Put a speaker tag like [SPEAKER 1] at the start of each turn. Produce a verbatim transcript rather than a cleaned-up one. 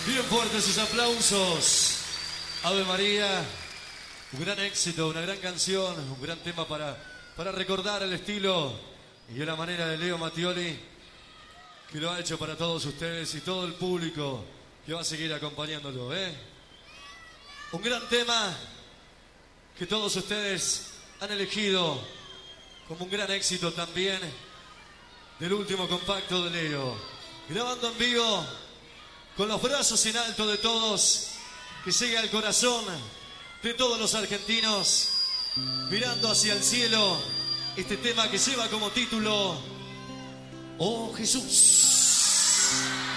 [SPEAKER 1] Bien fuertes sus aplausos. Ave María, un gran éxito, una gran canción, un gran tema para, para recordar el estilo y la manera de Leo Mattioli, que lo ha hecho para todos ustedes y todo el público que va a seguir acompañándolo, ¿eh? Un gran tema que todos ustedes han elegido como un gran éxito también del último compacto de Leo. Grabando en vivo, con los brazos en alto de todos, que llegue al corazón de todos los argentinos, mirando hacia el cielo, este tema que lleva como título Oh Jesús.